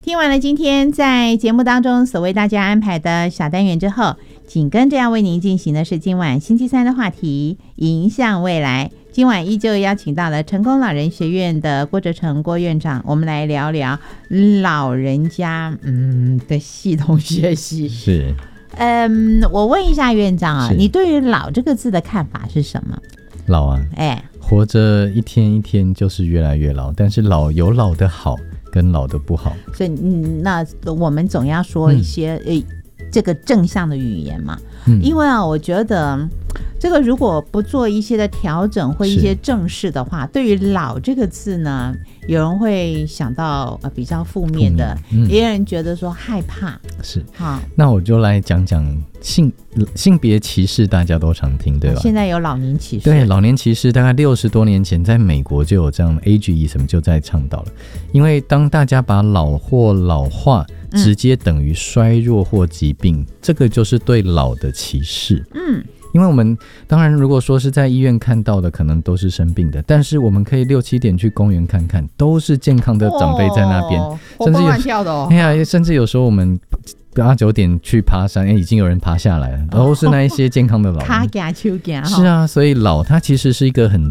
听完了今天在节目当中所为大家安排的小单元之后，紧跟着要为您进行的是今晚星期三的话题迎向未来。今晚依旧邀请到了成功老人学院的郭哲成郭院长，我们来聊聊老人家的系统学习。 是， 我问一下院长啊，你对于老这个字的看法是什么？ 老啊，活着一天一天就是越来越老，但是老有老的好跟老的不好， 所以那我们总要说一些这个正向的语言嘛，因为我觉得这个如果不做一些的调整或一些正视的话，对于老这个字呢，有人会想到比较负面的，也有人觉得说害怕。 是，好，那我就来讲讲性别歧视，大家都常听，对吧？ 现在有老年歧视， 对，老年歧视大概60多年前在美国就有这样的 ageism 就在倡导了，因为当大家把老或老化直接等于衰弱或疾病，这个就是对老的歧视。因为我们当然如果说是在医院看到的可能都是生病的，但是我们可以6、7点去公园看看，都是健康的长辈在那边， 活蹦乱跳的甚至有时候我们8、9点去爬山，已经有人爬下来了，都是那一些健康的老人。 是啊， 所以老它其实是一个很